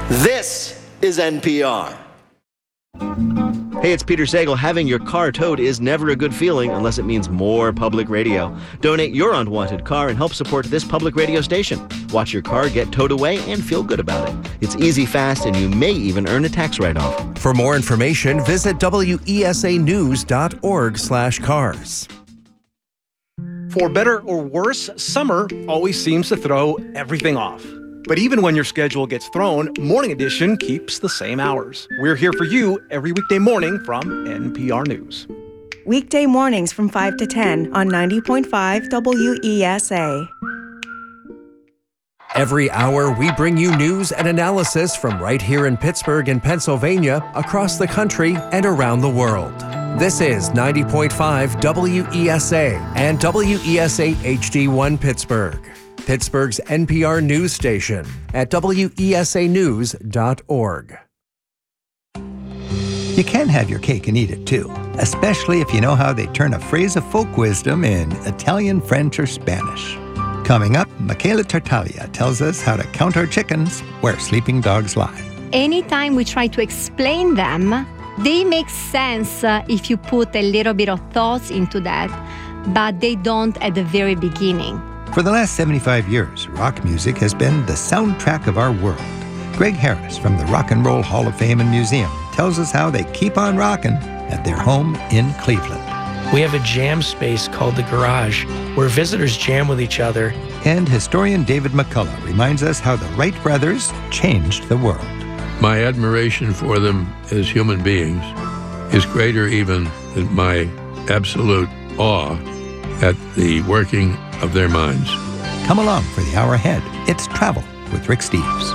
This is NPR. Hey, it's Peter Sagal. Having your car towed is never a good feeling unless it means more public radio. Donate your unwanted car and help support this public radio station. Watch your car get towed away and feel good about it. It's easy, fast, and you may even earn a tax write-off. For more information, visit wesanews.org/cars. For better or worse, summer always seems to throw everything off. But even when your schedule gets thrown, Morning Edition keeps the same hours. We're here for you every weekday morning from NPR News. Weekday mornings from 5 to 10 on 90.5 WESA. Every hour, we bring you news and analysis from right here in Pittsburgh and Pennsylvania, across the country, and around the world. This is 90.5 WESA and WESA HD1 Pittsburgh, Pittsburgh's NPR news station at wesanews.org. You can have your cake and eat it too, especially if you know how they turn a phrase of folk wisdom in Italian, French, or Spanish. Coming up, Michaela Tartaglia tells us how to count our chickens where sleeping dogs lie. Anytime we try to explain them, they make sense if you put a little bit of thoughts into that, but they don't at the very beginning. For the last 75 years, rock music has been the soundtrack of our world. Greg Harris from the Rock and Roll Hall of Fame and Museum tells us how they keep on rocking at their home in Cleveland. We have a jam space called The Garage, where visitors jam with each other. And historian David McCullough reminds us how the Wright brothers changed the world. My admiration for them as human beings is greater even than my absolute awe at the working of their minds. Come along for the hour ahead. It's Travel with Rick Steves.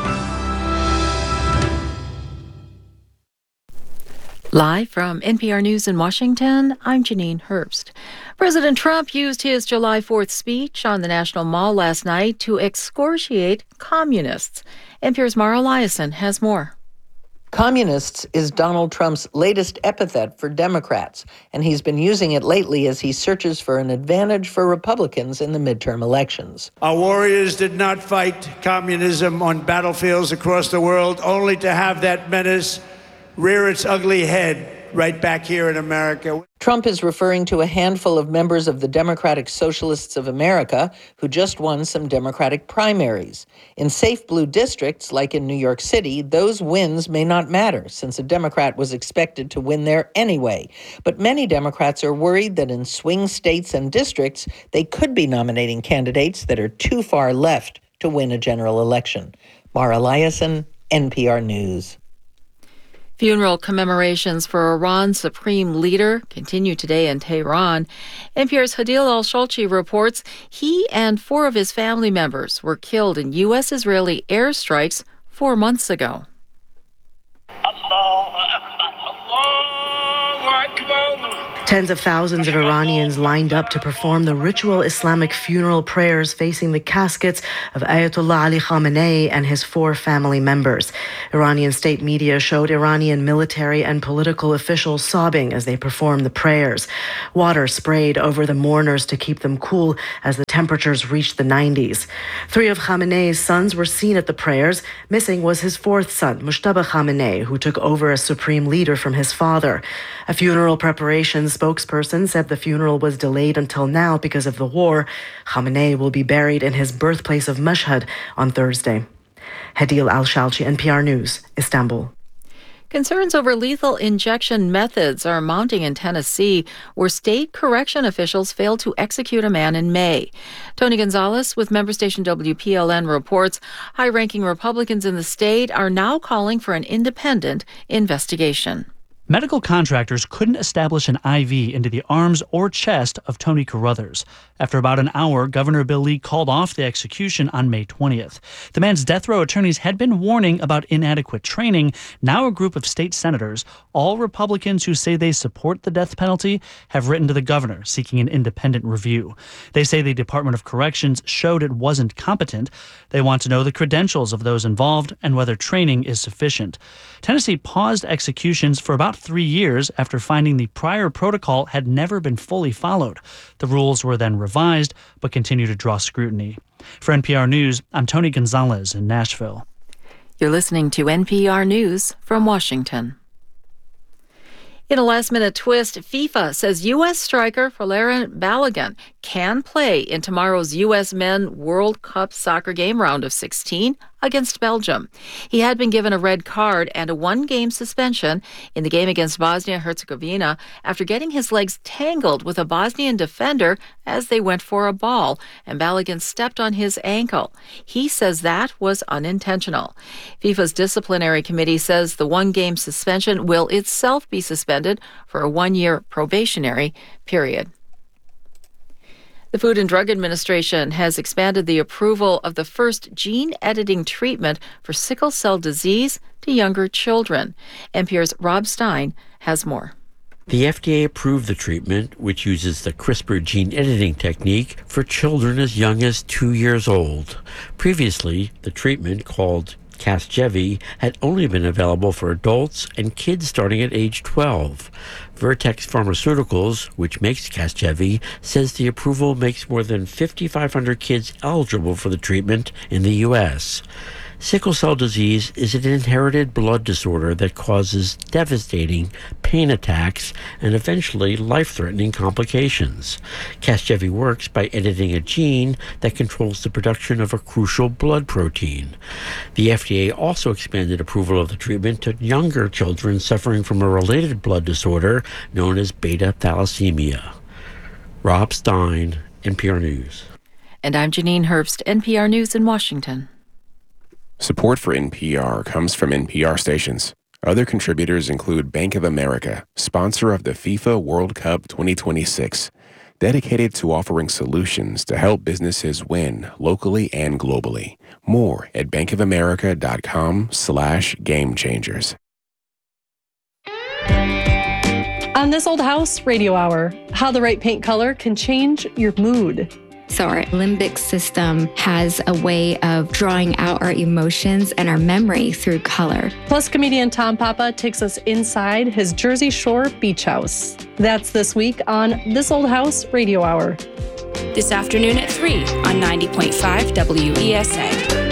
Live from NPR News in Washington, I'm Janine Herbst. President Trump used his July 4th speech on the National Mall last night to excoriate communists. NPR's Mara Eliason has more. Communists is Donald Trump's latest epithet for Democrats, and he's been using it lately as he searches for an advantage for Republicans in the midterm elections. Our warriors did not fight communism on battlefields across the world, only to have that menace rear its ugly head right back here in America. Trump is referring to a handful of members of the Democratic Socialists of America who just won some Democratic primaries. In safe blue districts, like in New York City, those wins may not matter, since a Democrat was expected to win there anyway. But many Democrats are worried that in swing states and districts, they could be nominating candidates that are too far left to win a general election. Mara Eliason, NPR News. Funeral commemorations for Iran's supreme leader continue today in Tehran. NPR's Hadil Al-Sholchi reports he and 4 of his family members were killed in U.S.-Israeli airstrikes 4 months ago. Tens of thousands of Iranians lined up to perform the ritual Islamic funeral prayers facing the caskets of Ayatollah Ali Khamenei and his 4 family members. Iranian state media showed Iranian military and political officials sobbing as they performed the prayers. Water sprayed over the mourners to keep them cool as the temperatures reached the 90s. 3 of Khamenei's sons were seen at the prayers. Missing was his 4th son, Mujtaba Khamenei, who took over as supreme leader from his father. A funeral preparations spokesperson said the funeral was delayed until now because of the war. Khamenei will be buried in his birthplace of Mashhad on Thursday. Hadil Al-Sholchi, NPR News, Istanbul. Concerns over lethal injection methods are mounting in Tennessee, where state correction officials failed to execute a man in May. Tony Gonzalez with member station WPLN reports high-ranking Republicans in the state are now calling for an independent investigation. Medical contractors couldn't establish an IV into the arms or chest of Tony Carruthers. After about an hour, Governor Bill Lee called off the execution on May 20th. The man's death row attorneys had been warning about inadequate training. Now a group of state senators, all Republicans who say they support the death penalty, have written to the governor seeking an independent review. They say the Department of Corrections showed it wasn't competent. They want to know the credentials of those involved and whether training is sufficient. Tennessee paused executions for about 3 years after finding the prior protocol had never been fully followed. The rules were then revised, but continue to draw scrutiny. For NPR News, I'm Tony Gonzalez in Nashville. You're listening to NPR News from Washington. In a last-minute twist, FIFA says U.S. striker Folarin Balogun can play in tomorrow's U.S. Men World Cup soccer game round of 16 against Belgium. He had been given a red card and a one-game suspension in the game against Bosnia-Herzegovina after getting his legs tangled with a Bosnian defender as they went for a ball, and Balogun stepped on his ankle. He says that was unintentional. FIFA's disciplinary committee says the one-game suspension will itself be suspended for a one-year probationary period. The Food and Drug Administration has expanded the approval of the first gene editing treatment for sickle cell disease to younger children. NPR's Rob Stein has more. The FDA approved the treatment, which uses the CRISPR gene editing technique for children as young as 2 years old. Previously, the treatment, called Casgevy, had only been available for adults and kids starting at age 12. Vertex Pharmaceuticals, which makes Casgevy, says the approval makes more than 5,500 kids eligible for the treatment in the U.S. Sickle cell disease is an inherited blood disorder that causes devastating pain attacks and eventually life-threatening complications. Casgevy works by editing a gene that controls the production of a crucial blood protein. The FDA also expanded approval of the treatment to younger children suffering from a related blood disorder known as beta thalassemia. Rob Stein, NPR News. And I'm Janine Herbst, NPR News in Washington. Support for NPR comes from NPR stations. Other contributors include Bank of America, sponsor of the FIFA World Cup 2026, dedicated to offering solutions to help businesses win locally and globally. More at bankofamerica.com/gamechangers. On This Old House Radio Hour, how the right paint color can change your mood. So our limbic system has a way of drawing out our emotions and our memory through color. Plus, comedian Tom Papa takes us inside his Jersey Shore beach house. That's this week on This Old House Radio Hour. This afternoon at 3 on 90.5 WESA.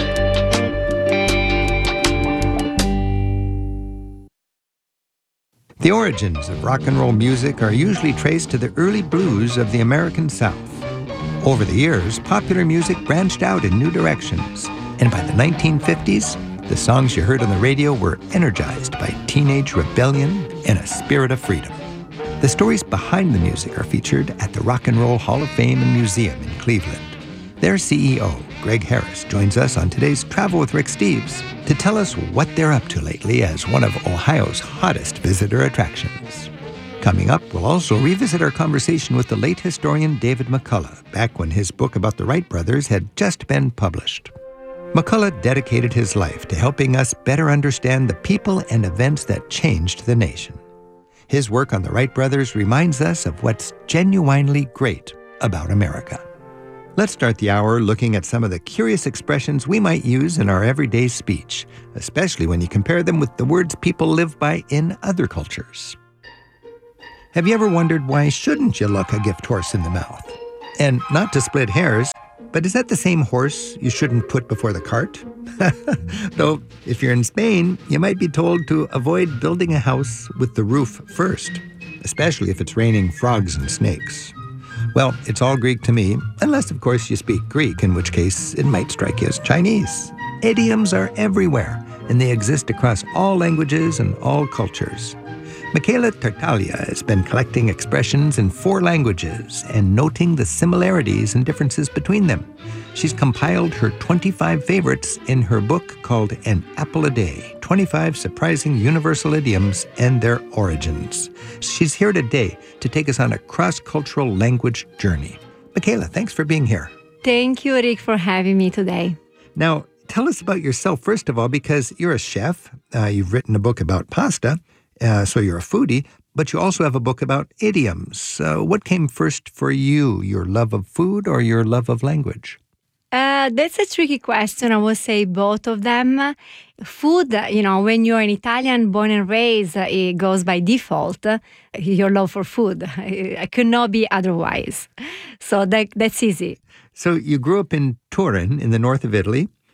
The origins of rock and roll music are usually traced to the early blues of the American South. Over the years, popular music branched out in new directions, and by the 1950s, the songs you heard on the radio were energized by teenage rebellion and a spirit of freedom. The stories behind the music are featured at the Rock and Roll Hall of Fame and Museum in Cleveland. Their CEO, Greg Harris, joins us on today's Travel with Rick Steves to tell us what they're up to lately as one of Ohio's hottest visitor attractions. Coming up, we'll also revisit our conversation with the late historian David McCullough, back when his book about the Wright brothers had just been published. McCullough dedicated his life to helping us better understand the people and events that changed the nation. His work on the Wright brothers reminds us of what's genuinely great about America. Let's start the hour looking at some of the curious expressions we might use in our everyday speech, especially when you compare them with the words people live by in other cultures. Have you ever wondered why shouldn't you look a gift horse in the mouth? And not to split hairs, but is that the same horse you shouldn't put before the cart? Though, if you're in Spain, you might be told to avoid building a house with the roof first, especially if it's raining frogs and snakes. Well, it's all Greek to me, unless, of course, you speak Greek, in which case it might strike you as Chinese. Idioms are everywhere, and they exist across all languages and all cultures. Michaela Tartaglia has been collecting expressions in 4 languages and noting the similarities and differences between them. She's compiled her 25 favorites in her book called An Apple a Day, 25 Surprising Universal Idioms and Their Origins. She's here today to take us on a cross-cultural language journey. Michaela, thanks for being here. Thank you, Rick, for having me today. Now, tell us about yourself, first of all, because you're a chef. You've written a book about pasta. So you're a foodie, but you also have a book about idioms. What came first for you, your love of food or your love of language? That's a tricky question. I would say both of them. Food, when you're an Italian born and raised, it goes by default, your love for food. It could not be otherwise. So that's easy. So you grew up in Turin in the north of Italy.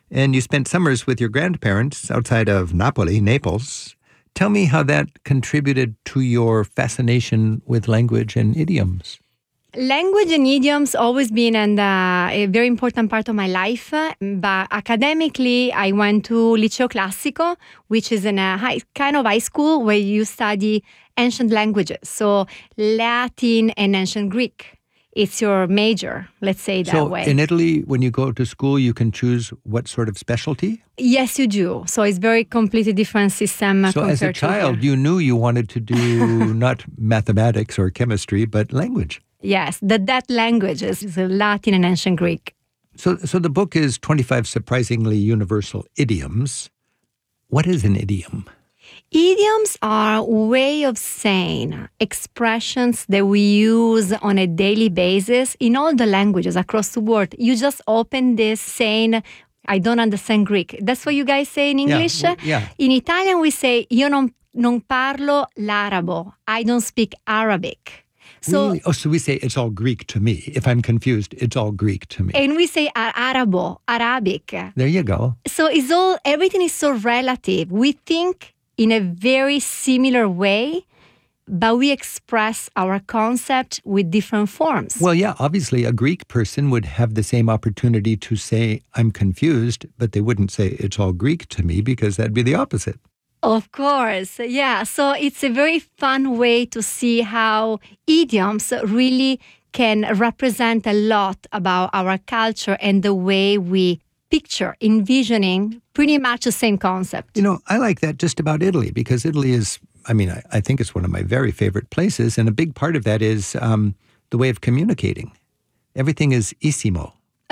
and you spent summers with your grandparents outside of Naples. Tell me how that contributed to your fascination with language and idioms. Language and idioms always been a very important part of my life, but academically I went to Liceo Classico, which is in a high school where you study ancient languages, so Latin and ancient Greek. It's your major, let's say that way. So in Italy, when you go to school, you can choose what sort of specialty? Yes, you do. So it's very completely different system. So as a child, you knew you wanted to do not mathematics or chemistry, but language. Yes, that language is Latin and ancient Greek. So the book is 25 Surprisingly Universal Idioms. What is an idiom? Idioms are a way of saying expressions that we use on a daily basis in all the languages across the world. You just open this saying, I don't understand Greek. That's what you guys say in English? Yeah. In Italian we say, io non parlo l'arabo. I don't speak Arabic. So, really? So we say it's all Greek to me. If I'm confused, it's all Greek to me. And we say arabo, Arabic. There you go. So everything is so relative. We think in a very similar way, but we express our concept with different forms. Well, yeah, obviously a Greek person would have the same opportunity to say, I'm confused, but they wouldn't say it's all Greek to me because that'd be the opposite. Of course, yeah. So it's a very fun way to see how idioms really can represent a lot about our culture and the way we picture, envisioning pretty much the same concept. You know, I like that just about Italy because Italy is, I think it's one of my very favorite places. And a big part of that is the way of communicating. Everything is isimo.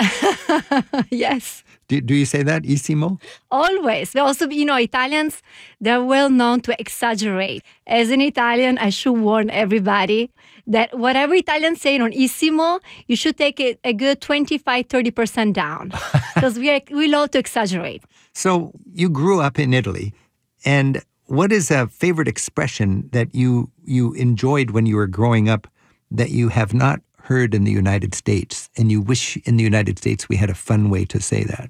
Yes. Do you say that, isimo? Always. Also, Italians, they're well known to exaggerate. As an Italian, I should warn everybody that whatever Italians say on isimo, you should take it a good 25-30% down because we love to exaggerate. So you grew up in Italy, and what is a favorite expression that you enjoyed when you were growing up that you have not heard in the United States, and you wish in the United States we had a fun way to say that?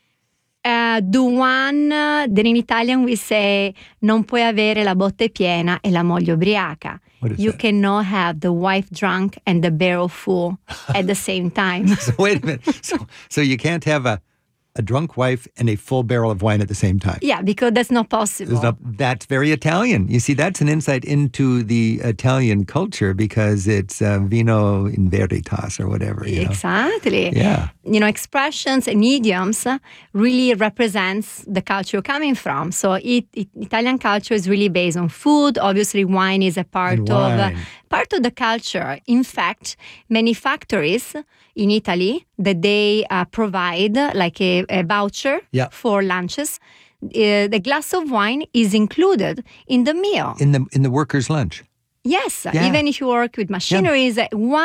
The one that in Italian we say, non puoi avere la botte piena e la moglie ubriaca. You cannot have the wife drunk and the barrel full at the same time. So wait a minute. So you can't have a drunk wife and a full barrel of wine at the same time. Yeah, because that's not possible. That's very Italian. You see, that's an insight into the Italian culture because it's vino in veritas or whatever. Exactly. Yeah. Expressions and idioms really represents the culture you're coming from. So Italian culture is really based on food. Obviously, wine is a part of the culture. In fact, many factories in Italy that they provide like a voucher for lunches. The glass of wine is included in the meal. In the worker's lunch. Yes, even if you work with machineries,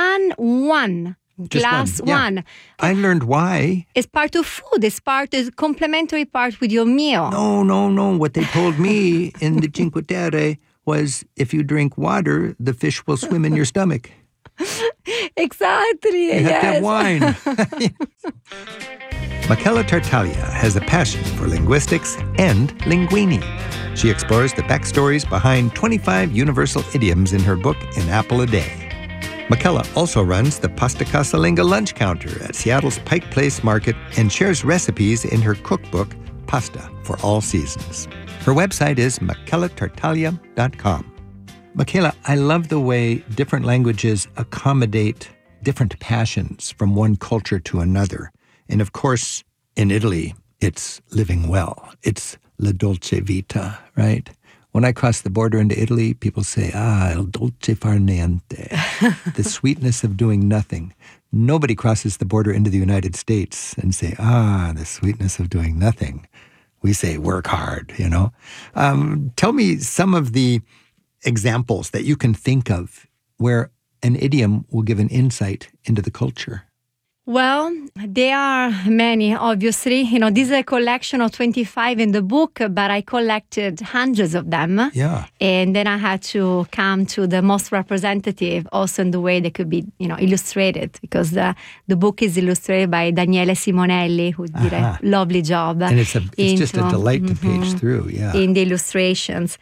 one glass one. I learned why. It's part of food. It's complementary part with your meal. No. What they told me in the Cinque Terre was if you drink water, the fish will swim in your stomach. Exactly. You have to have wine. Michela Tartaglia has a passion for linguistics and linguini. She explores the backstories behind 25 universal idioms in her book, An Apple a Day. Michela also runs the Pasta Casalinga lunch counter at Seattle's Pike Place Market and shares recipes in her cookbook, Pasta for All Seasons. Her website is michelatartaglia.com. Michela, I love the way different languages accommodate different passions from one culture to another. And of course, in Italy, it's living well. It's la dolce vita, right? When I cross the border into Italy, people say, il dolce far niente, the sweetness of doing nothing. Nobody crosses the border into the United States and say, the sweetness of doing nothing. We say, work hard, Tell me some of the examples that you can think of where an idiom will give an insight into the culture. Well, there are many, obviously. This is a collection of 25 in the book, but I collected hundreds of them. Yeah. And then I had to come to the most representative, also in the way they could be, illustrated, because the book is illustrated by Daniele Simonelli, who did a lovely job. And it's just a delight to page through, yeah. In the illustrations.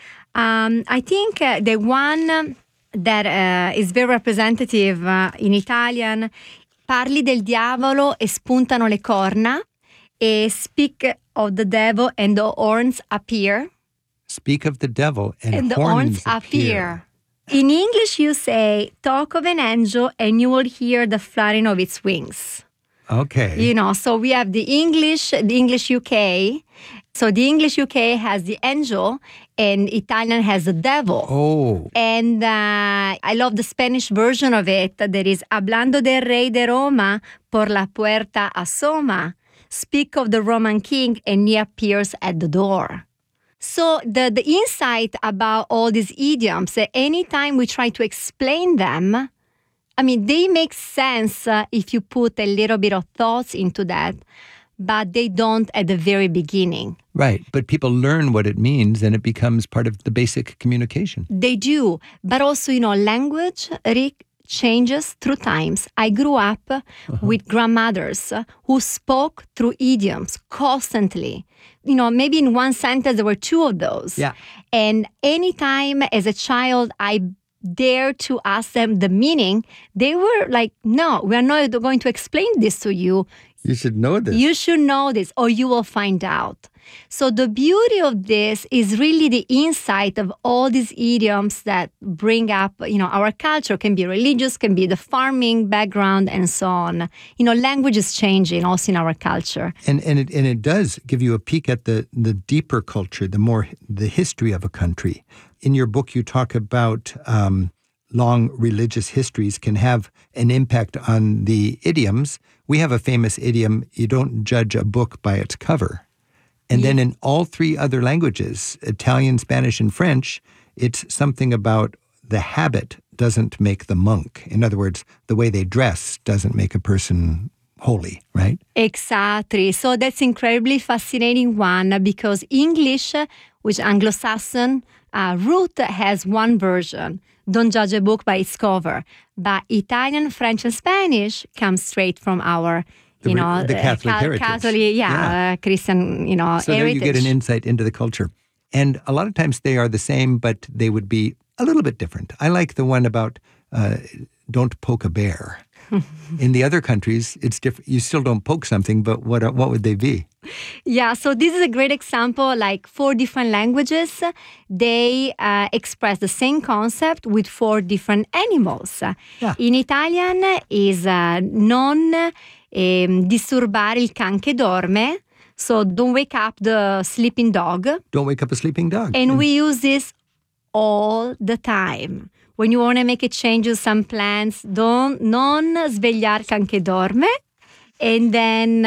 I think the one that is very representative in Italian, parli del diavolo e spuntano le corna, e speak of the devil and the horns appear. Speak of the devil and the horns appear. In English, you say, talk of an angel and you will hear the fluttering of its wings. Okay. So we have the English UK. So the English UK has the angel and Italian has the devil. Oh. And I love the Spanish version of it. That is, hablando del rey de Roma, por la puerta asoma. Speak of the Roman king and he appears at the door. So the insight about all these idioms, anytime we try to explain them, they make sense if you put a little bit of thoughts into that, but they don't at the very beginning. Right, but people learn what it means and it becomes part of the basic communication. They do, but also, language, Rick, changes through times. I grew up with grandmothers who spoke through idioms constantly. Maybe in one sentence there were two of those. Yeah. And anytime as a child I dare to ask them the meaning, they were like, no, we're not going to explain this to you. You should know this. You should know this, or you will find out. So the beauty of this is really the insight of all these idioms that bring up, our culture. Can be religious, can be the farming background, and so on. Language is changing also in our culture. And it does give you a peek at the deeper culture, the history of a country. In your book, you talk about long religious histories can have an impact on the idioms. We have a famous idiom, you don't judge a book by its cover. And then in all three other languages, Italian, Spanish, and French, it's something about the habit doesn't make the monk. In other words, the way they dress doesn't make a person holy, right? Exactly. So that's incredibly fascinating one, because English, which Anglo-Saxon root, has one version. Don't judge a book by its cover. But Italian, French, and Spanish come straight from our, the Catholic heritage. Christian, so heritage. there you get an insight into the culture. And a lot of times they are the same, but they would be a little bit different. I like the one about don't poke a bear. In the other countries, it's different. You still don't poke something, but what would they be? Yeah, so this is a great example. Like 4 different languages, they express the same concept with 4 different animals. Yeah. In Italian is non disturbare il can che dorme. So don't wake up the sleeping dog. Don't wake up a sleeping dog. And we use this all the time. When you want to make a change to some plants, non svegliar can que dorme. And then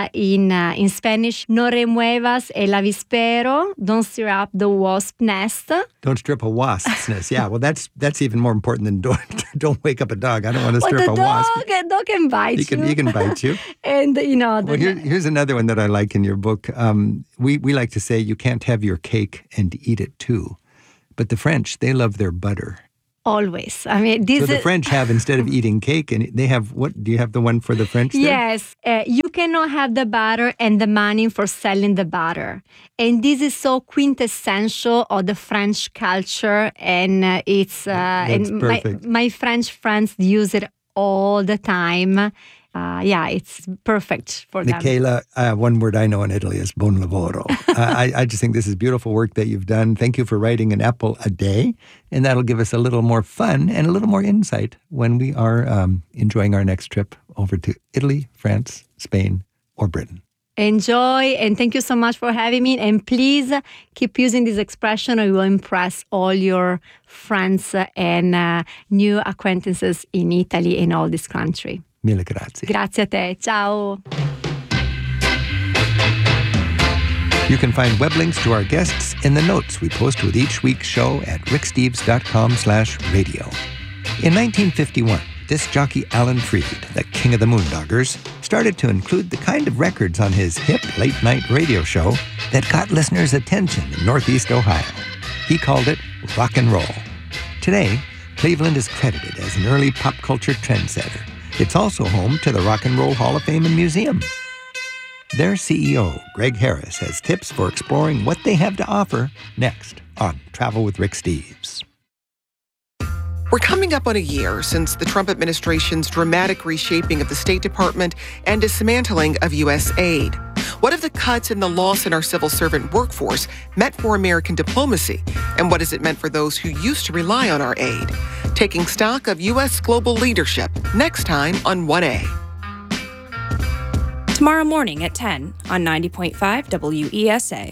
in Spanish, no remuevas el avispero, don't stir up the wasp nest. Don't stir up a wasp's nest. Yeah, well, that's even more important than don't wake up a dog. I don't want to stir up a wasp. The dog can bite you. He can bite you. And, Well, here's another one that I like in your book. We like to say you can't have your cake and eat it too. But the French, they love their butter. Always. So the French have, instead of eating cake, and they have, what, do you have the one for the French there? Yes. You cannot have the butter and the money for selling the butter. And this is so quintessential of the French culture. And it's, perfect. My French friends use it all the time. It's perfect for them. Michela, one word I know in Italy is buon lavoro. I just think this is beautiful work that you've done. Thank you for writing an apple a day. And that'll give us a little more fun and a little more insight when we are enjoying our next trip over to Italy, France, Spain, or Britain. Enjoy, and thank you so much for having me. And please keep using this expression, or you will impress all your friends and new acquaintances in Italy and all this country. Mille grazie. Grazie a te. Ciao. You can find web links to our guests in the notes we post with each week's show at ricksteves.com/radio. In 1951, disc jockey Alan Freed, the king of the Moondoggers, started to include the kind of records on his hip late-night radio show that got listeners' attention in Northeast Ohio. He called it rock and roll. Today, Cleveland is credited as an early pop culture trendsetter. It's also home to the Rock and Roll Hall of Fame and Museum. Their CEO, Greg Harris, has tips for exploring what they have to offer next on Travel with Rick Steves. We're coming up on a year since the Trump administration's dramatic reshaping of the State Department and dismantling of U.S. aid. What have the cuts and the loss in our civil servant workforce meant for American diplomacy? And what has it meant for those who used to rely on our aid? Taking stock of U.S. global leadership next time on 1A. Tomorrow morning at 10 on 90.5 WESA.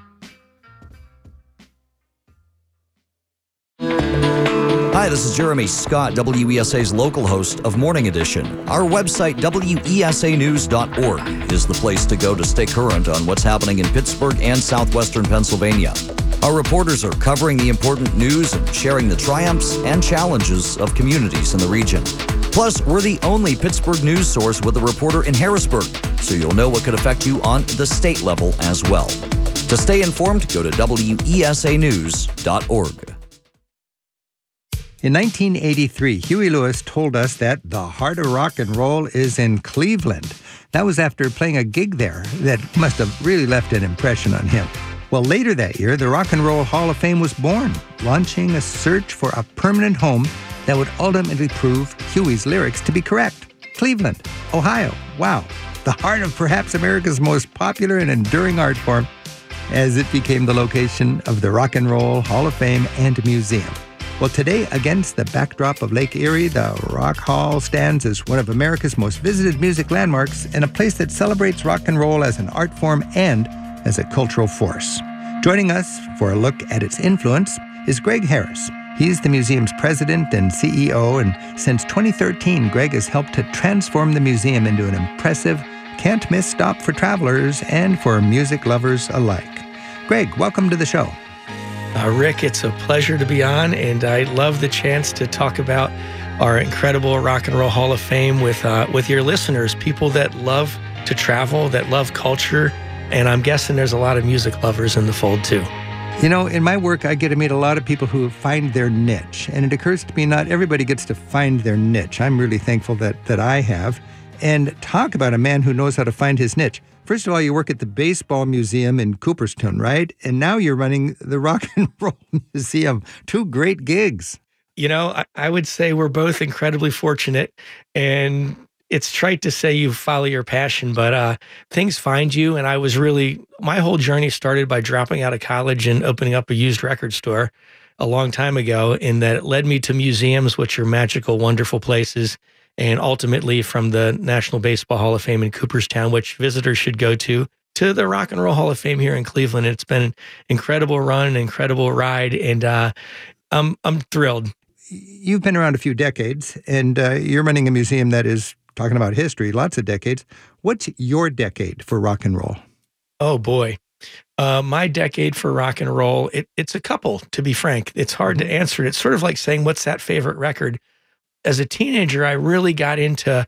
Hi, this is Jeremy Scott, WESA's local host of Morning Edition. Our website, WESAnews.org, is the place to go to stay current on what's happening in Pittsburgh and southwestern Pennsylvania. Our reporters are covering the important news and sharing the triumphs and challenges of communities in the region. Plus, we're the only Pittsburgh news source with a reporter in Harrisburg, so you'll know what could affect you on the state level as well. To stay informed, go to WESAnews.org. In 1983, Huey Lewis told us that the heart of rock and roll is in Cleveland. That was after playing a gig there that must have really left an impression on him. Well, later that year, the Rock and Roll Hall of Fame was born, launching a search for a permanent home that would ultimately prove Huey's lyrics to be correct. Cleveland, Ohio. Wow. The heart of perhaps America's most popular and enduring art form, as it became the location of the Rock and Roll Hall of Fame and Museum. Well, today, against the backdrop of Lake Erie, the Rock Hall stands as one of America's most visited music landmarks and a place that celebrates rock and roll as an art form and as a cultural force. Joining us for a look at its influence is Greg Harris. He's the museum's president and CEO, and since 2013, Greg has helped to transform the museum into an impressive, can't-miss stop for travelers and for music lovers alike. Greg, welcome to the show. Rick, it's a pleasure to be on, and I love the chance to talk about our incredible Rock and Roll Hall of Fame with your listeners, people that love to travel, that love culture, and I'm guessing there's a lot of music lovers in the fold too. You know, in my work, I get to meet a lot of people who find their niche, and it occurs to me not everybody gets to find their niche. I'm really thankful that I have. And talk about a man who knows how to find his niche. First of all, you work at the Baseball Museum in Cooperstown, right? And now you're running the Rock and Roll Museum. Two great gigs. You know, I would say we're both incredibly fortunate, and it's trite to say you follow your passion, but things find you. And my whole journey started by dropping out of college and opening up a used record store a long time ago, and that it led me to museums, which are magical, wonderful places. And ultimately from the National Baseball Hall of Fame in Cooperstown, which visitors should go to the Rock and Roll Hall of Fame here in Cleveland. It's been an incredible run, an incredible ride, and I'm thrilled. You've been around a few decades, and you're running a museum that is talking about history, lots of decades. What's your decade for rock and roll? Oh, boy. My decade for rock and roll, it's a couple, to be frank. It's hard to answer. It's sort of like saying, what's that favorite record? As a teenager, I really got into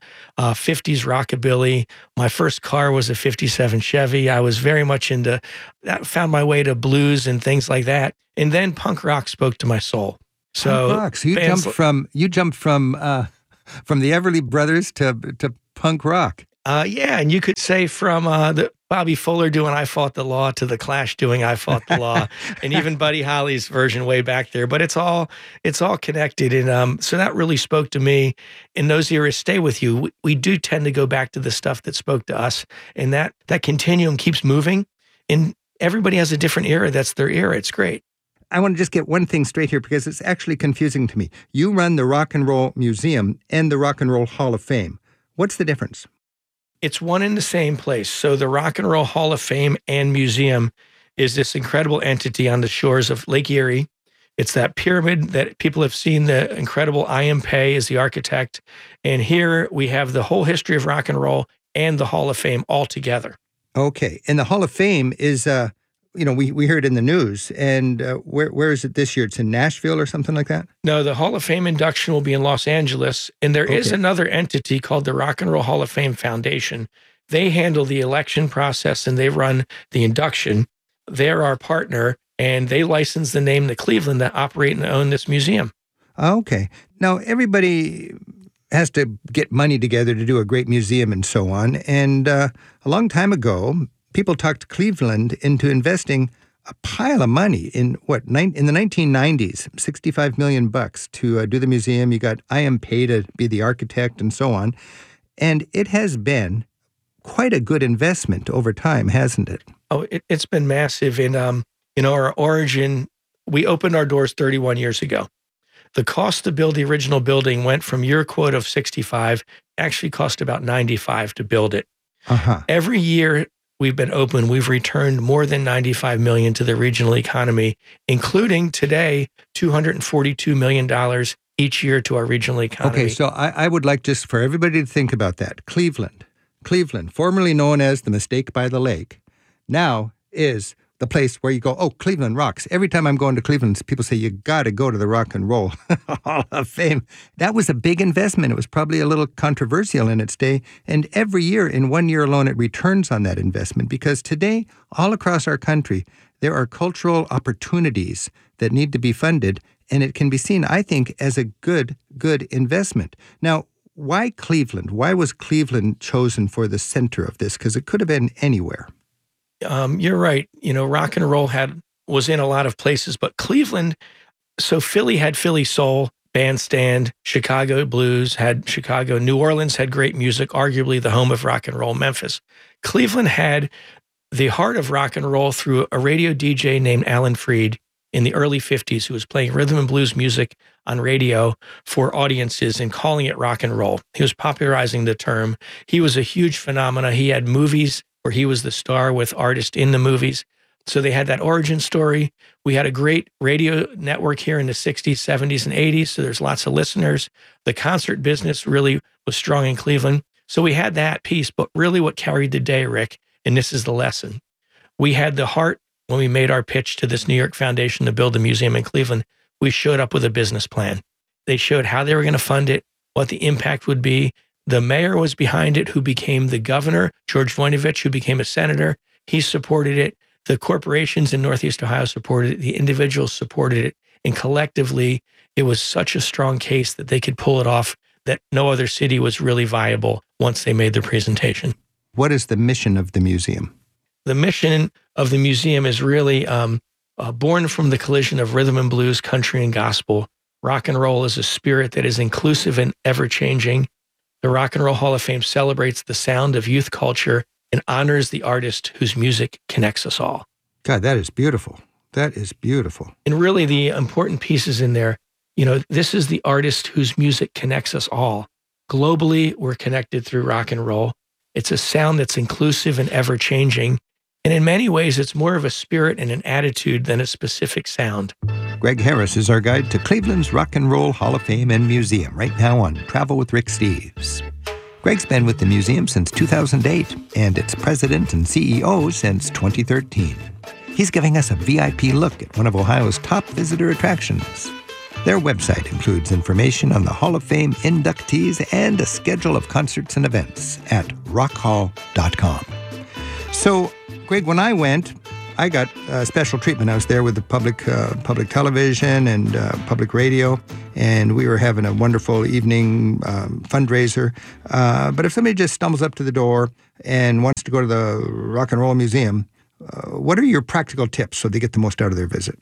50s rockabilly. My first car was a 57 Chevy. I was very much into that, found my way to blues and things like that. And then punk rock spoke to my soul. So, punk rock. So you jumped from the Everly Brothers to punk rock. Yeah, and you could say from the Bobby Fuller doing I Fought the Law to the Clash doing I Fought the Law, and even Buddy Holly's version way back there. But it's all connected, and so that really spoke to me. And those eras stay with you. We do tend to go back to the stuff that spoke to us, and that continuum keeps moving. And everybody has a different era. That's their era. It's great. I want to just get one thing straight here because it's actually confusing to me. You run the Rock and Roll Museum and the Rock and Roll Hall of Fame. What's the difference? It's one and the same place. So the Rock and Roll Hall of Fame and Museum is this incredible entity on the shores of Lake Erie. It's that pyramid that people have seen, the incredible I.M. Pei is the architect. And here we have the whole history of rock and roll and the Hall of Fame all together. Okay. And the Hall of Fame is we hear it in the news. And where is it this year? It's in Nashville or something like that? No, the Hall of Fame induction will be in Los Angeles. And there is another entity called the Rock and Roll Hall of Fame Foundation. They handle the election process and they run the induction. They're our partner, and they license the name The Cleveland to operate and own this museum. Okay. Now, everybody has to get money together to do a great museum and so on. And a long time ago, people talked Cleveland into investing a pile of money in in the 1990s, $65 million to do the museum. You got I.M. Pei to be the architect and so on. And it has been quite a good investment over time, hasn't it? Oh, it's been massive. And, our origin, we opened our doors 31 years ago. The cost to build the original building went from your quote of 65, actually cost about 95 to build it. Every year we've been open, we've returned more than $95 million to the regional economy, including today, $242 million each year to our regional economy. Okay, so I would like just for everybody to think about that. Cleveland, formerly known as the Mistake by the Lake, now is the place where you go, oh, Cleveland rocks. Every time I'm going to Cleveland, people say, you got to go to the Rock and Roll Hall of Fame. That was a big investment. It was probably a little controversial in its day. And every year, in 1 year alone, it returns on that investment because today, all across our country, there are cultural opportunities that need to be funded. And it can be seen, I think, as a good investment. Now, why Cleveland? Why was Cleveland chosen for the center of this? Because it could have been anywhere. You're right. Rock and roll was in a lot of places, but Cleveland, so Philly had Philly Soul, Bandstand, Chicago Blues had Chicago, New Orleans had great music, arguably the home of rock and roll, Memphis. Cleveland had the heart of rock and roll through a radio DJ named Alan Freed in the early 50s, who was playing rhythm and blues music on radio for audiences and calling it rock and roll. He was popularizing the term. He was a huge phenomenon. He had movies where he was the star with artists in the movies. So they had that origin story. We had a great radio network here in the 60s, 70s, and 80s, so there's lots of listeners. The concert business really was strong in Cleveland. So we had that piece, but really what carried the day, Rick, and this is the lesson. We had the heart when we made our pitch to this New York Foundation to build a museum in Cleveland. We showed up with a business plan. They showed how they were going to fund it, what the impact would be. The mayor was behind it, who became the governor, George Voinovich, who became a senator. He supported it. The corporations in Northeast Ohio supported it. The individuals supported it. And collectively, it was such a strong case that they could pull it off that no other city was really viable once they made the presentation. What is the mission of the museum? The mission of the museum is really born from the collision of rhythm and blues, country and gospel. Rock and roll is a spirit that is inclusive and ever-changing. The Rock and Roll Hall of Fame celebrates the sound of youth culture and honors the artist whose music connects us all. God, that is beautiful. That is beautiful. And really the important pieces in there, this is the artist whose music connects us all. Globally, we're connected through rock and roll. It's a sound that's inclusive and ever-changing. And in many ways, it's more of a spirit and an attitude than a specific sound. Greg Harris is our guide to Cleveland's Rock and Roll Hall of Fame and Museum right now on Travel with Rick Steves. Greg's been with the museum since 2008 and its president and CEO since 2013. He's giving us a VIP look at one of Ohio's top visitor attractions. Their website includes information on the Hall of Fame inductees and a schedule of concerts and events at rockhall.com. So, Greg, when I went, I got special treatment. I was there with the public television and public radio, and we were having a wonderful evening fundraiser. But if somebody just stumbles up to the door and wants to go to the Rock and Roll Museum, what are your practical tips so they get the most out of their visit?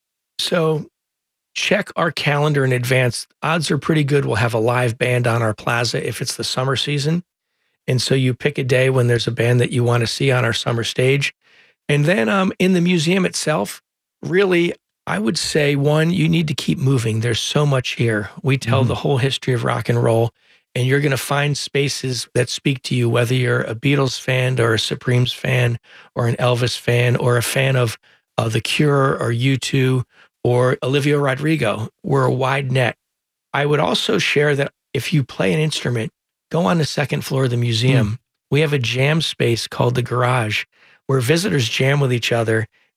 So check our calendar in advance. Odds are pretty good we'll have a live band on our plaza if it's the summer season. And so you pick a day when there's a band that you want to see on our summer stage. And then in the museum itself, really, I would say, one, you need to keep moving. There's so much here. We tell the whole history of rock and roll, and you're going to find spaces that speak to you, whether you're a Beatles fan or a Supremes fan or an Elvis fan or a fan of The Cure or U2 or Olivia Rodrigo. We're a wide net. I would also share that if you play an instrument, go on the second floor of the museum. We have a jam space called the Garage, where visitors jam with each other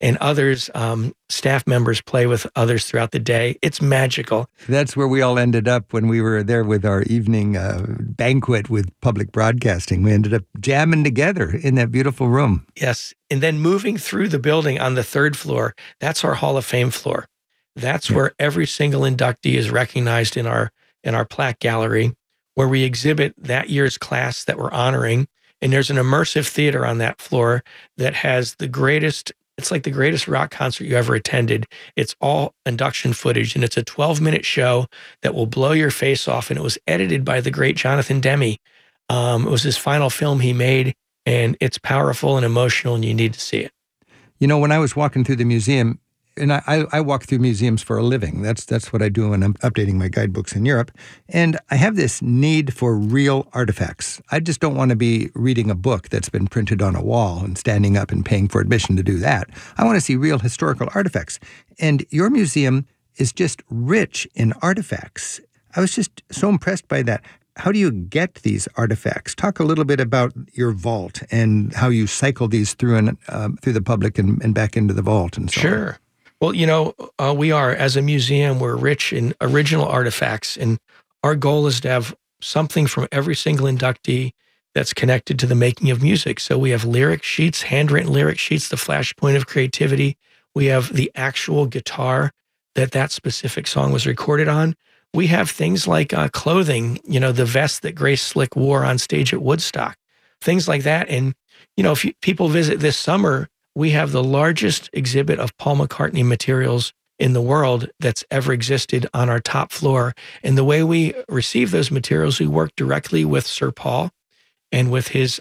and others, staff members play with others throughout the day. It's magical. That's where we all ended up when we were there with our evening banquet with public broadcasting. We ended up jamming together in that beautiful room. Yes. And then moving through the building on the third floor, that's our Hall of Fame floor. That's where every single inductee is recognized in our plaque gallery, where we exhibit that year's class that we're honoring. And there's an immersive theater on that floor that has it's like the greatest rock concert you ever attended. It's all induction footage, and it's a 12-minute show that will blow your face off. And it was edited by the great Jonathan Demme. It was his final film he made, and it's powerful and emotional, and you need to see it. You know, when I was walking through the museum, and I walk through museums for a living. That's what I do when I'm updating my guidebooks in Europe. And I have this need for real artifacts. I just don't want to be reading a book that's been printed on a wall and standing up and paying for admission to do that. I want to see real historical artifacts. And your museum is just rich in artifacts. I was just so impressed by that. How do you get these artifacts? Talk a little bit about your vault and how you cycle these through through the public and back into the vault and so on. Sure. Well, you know, we are, as a museum, we're rich in original artifacts, and our goal is to have something from every single inductee that's connected to the making of music. So we have lyric sheets, handwritten lyric sheets, the flashpoint of creativity. We have the actual guitar that specific song was recorded on. We have things like clothing, you know, the vest that Grace Slick wore on stage at Woodstock, things like that. And, you know, if people visit this summer, we have the largest exhibit of Paul McCartney materials in the world that's ever existed on our top floor. And the way we receive those materials, we work directly with Sir Paul and with his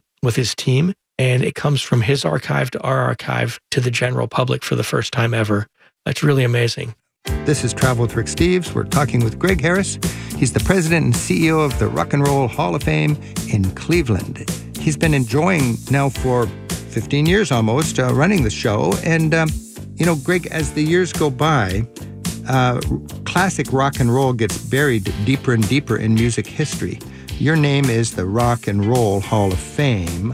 team. And it comes from his archive to our archive to the general public for the first time ever. That's really amazing. This is Travel with Rick Steves. We're talking with Greg Harris. He's the president and CEO of the Rock and Roll Hall of Fame in Cleveland. He's been enjoying now for 15 years almost, running the show. And, you know, Greg, as the years go by, classic rock and roll gets buried deeper and deeper in music history. Your name is the Rock and Roll Hall of Fame.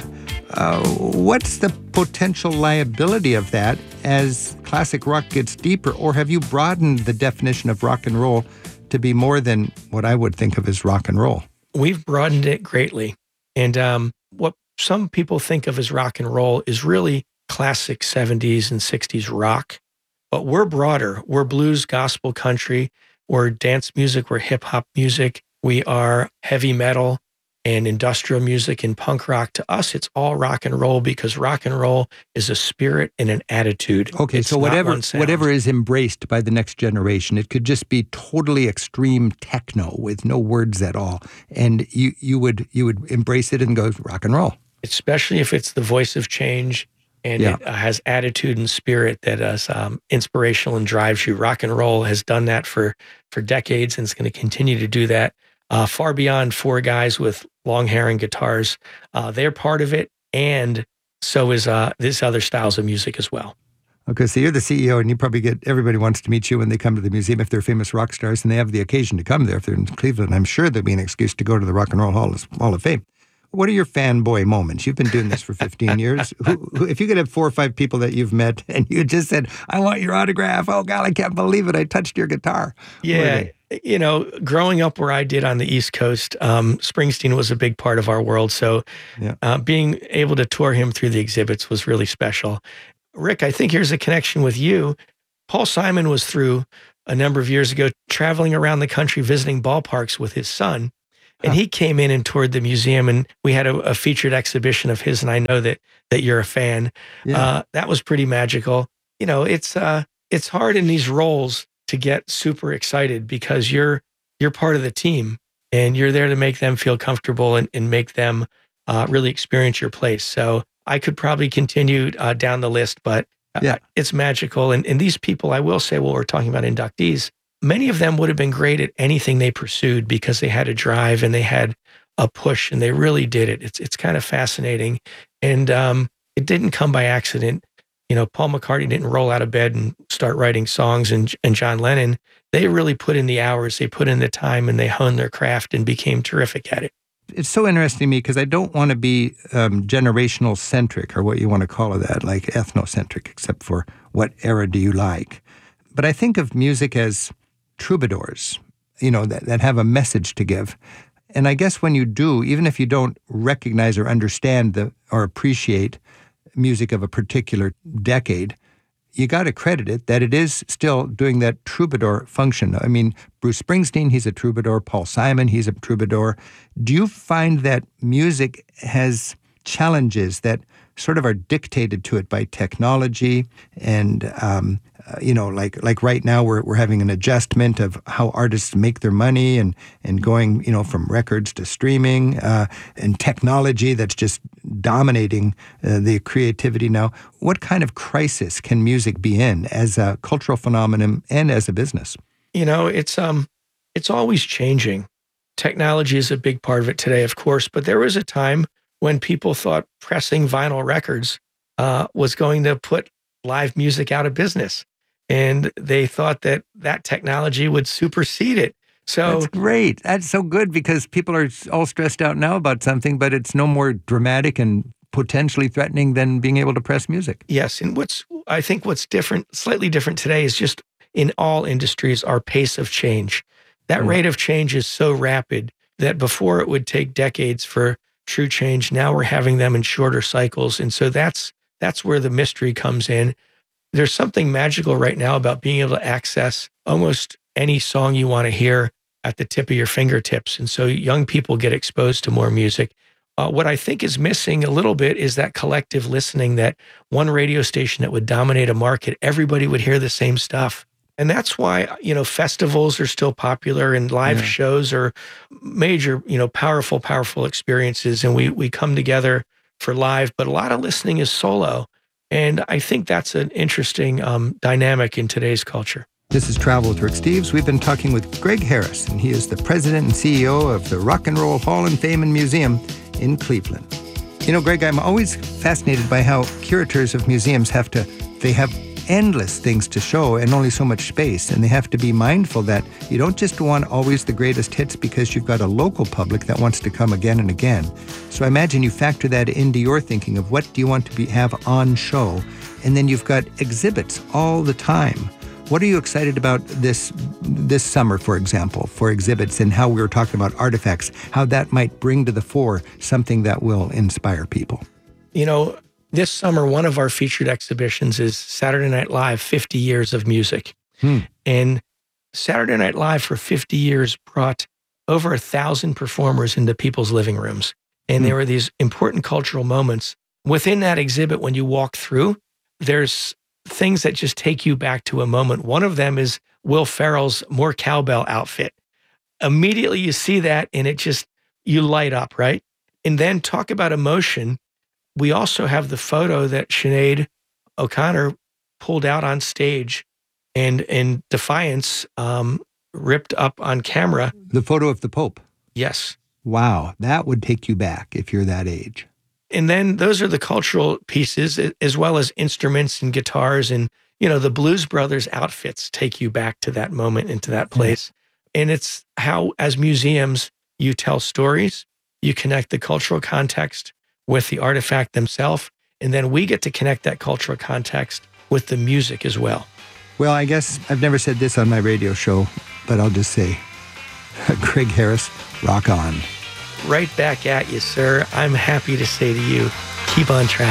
What's the potential liability of that as classic rock gets deeper? Or have you broadened the definition of rock and roll to be more than what I would think of as rock and roll? We've broadened it greatly. And what some people think of as rock and roll is really classic 70s and 60s rock. But we're broader. We're blues, gospel, country. We're dance music. We're hip hop music. We are heavy metal and industrial music and punk rock. To us, it's all rock and roll because rock and roll is a spirit and an attitude. Okay, it's so whatever is embraced by the next generation, it could just be totally extreme techno with no words at all, and you would embrace it and go rock and roll. Especially if it's the voice of change and it has attitude and spirit that is inspirational and drives you. Rock and roll has done that for decades and it's going to continue to do that. Far beyond four guys with long hair and guitars. They're part of it, and so is this other styles of music as well. Okay, so you're the CEO, and you probably everybody wants to meet you when they come to the museum if they're famous rock stars, and they have the occasion to come there. If they're in Cleveland, I'm sure there'll be an excuse to go to the Rock and Roll Hall of Fame. What are your fanboy moments? You've been doing this for 15 years. If you could have 4 or 5 people that you've met, and you just said, I want your autograph. Oh, God, I can't believe it. I touched your guitar. Yeah. You know, growing up where I did on the East Coast, Springsteen was a big part of our world. So being able to tour him through the exhibits was really special. Rick, I think here's a connection with you. Paul Simon was through a number of years ago traveling around the country visiting ballparks with his son. And he came in and toured the museum, and we had a featured exhibition of his, and I know that you're a fan. Yeah. That was pretty magical. You know, it's hard in these roles to get super excited because you're part of the team and you're there to make them feel comfortable and make them really experience your place. So I could probably continue down the list, but it's magical. And these people, I will say, well, we're talking about inductees, many of them would have been great at anything they pursued because they had a drive and they had a push and they really did it. It's kind of fascinating. And it didn't come by accident. You know, Paul McCartney didn't roll out of bed and start writing songs, and John Lennon, they really put in the hours, they put in the time, and they honed their craft and became terrific at it. it's so interesting to me because I don't want to be generational centric or what you want to call that, like ethnocentric, except for what era do you like. But I think of music as troubadours, that have a message to give. And I guess when you do, even if you don't recognize or understand or appreciate music of a particular decade, you got to credit it that it is still doing that troubadour function. I mean, Bruce Springsteen, he's a troubadour. Paul Simon, he's a troubadour. Do you find that music has challenges that sort of are dictated to it by technology and, like right now we're having an adjustment of how artists make their money and going, from records to streaming and technology that's just dominating the creativity now. What kind of crisis can music be in as a cultural phenomenon and as a business? It's always changing. Technology is a big part of it today, of course, but there was a time when people thought pressing vinyl records was going to put live music out of business. And they thought that technology would supersede it. So that's great. That's so good because people are all stressed out now about something, but it's no more dramatic and potentially threatening than being able to press music. Yes. And I think what's different, slightly different today is just in all industries, our pace of change. That rate of change is so rapid that before it would take decades for true change, now we're having them in shorter cycles. And so that's where the mystery comes in. There's something magical right now about being able to access almost any song you want to hear at the tip of your fingertips. And so young people get exposed to more music. What I think is missing a little bit is that collective listening, that one radio station that would dominate a market, everybody would hear the same stuff. And that's why, festivals are still popular and live shows are major, powerful experiences. And we come together for live, but a lot of listening is solo. And I think that's an interesting dynamic in today's culture. This is Travel with Rick Steves. We've been talking with Greg Harris, and he is the president and CEO of the Rock and Roll Hall of Fame and Museum in Cleveland. Greg, I'm always fascinated by how curators of museums have endless things to show and only so much space. And they have to be mindful that you don't just want always the greatest hits because you've got a local public that wants to come again and again. So I imagine you factor that into your thinking of what do you want to have on show. And then you've got exhibits all the time. What are you excited about this summer, for example, for exhibits and how we were talking about artifacts, how that might bring to the fore something that will inspire people? This summer, one of our featured exhibitions is Saturday Night Live, 50 Years of Music. And Saturday Night Live for 50 years brought over 1,000 performers into people's living rooms. And there were these important cultural moments. Within that exhibit, when you walk through, there's things that just take you back to a moment. One of them is Will Ferrell's More Cowbell outfit. Immediately you see that and you light up, right? And then talk about emotion. We also have the photo that Sinead O'Connor pulled out on stage and in defiance ripped up on camera. The photo of the Pope? Yes. Wow, that would take you back if you're that age. And then those are the cultural pieces as well as instruments and guitars and, the Blues Brothers outfits take you back to that moment, into that place. And it's how, as museums, you tell stories, you connect the cultural context with the artifact themselves, and then we get to connect that cultural context with the music as well. Well, I guess I've never said this on my radio show, but I'll just say, Greg Harris, rock on. Right back at you, sir. I'm happy to say to you, keep on traveling.